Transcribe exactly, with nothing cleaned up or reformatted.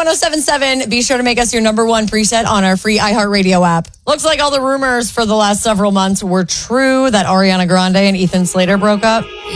seven seven. Be sure to make us your number one preset on our free iHeartRadio app. Looks like all the rumors for the last several months were true that Ariana Grande and Ethan Slater broke up.